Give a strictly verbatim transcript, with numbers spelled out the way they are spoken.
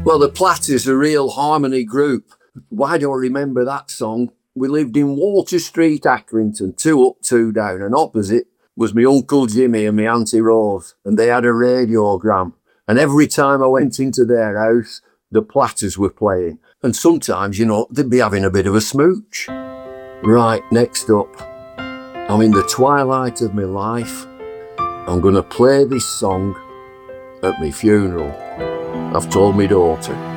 Well, the Platters, a real harmony group. Why do I remember that song? We lived in Water Street, Accrington, two up, two down, and opposite was my Uncle Jimmy and my Auntie Rose, and they had a radiogram. And every time I went into their house, the Platters were playing. And sometimes, you know, they'd be having a bit of a smooch. Right, next up, I'm in the twilight of my life. I'm going to play this song at my funeral. I've told my daughter.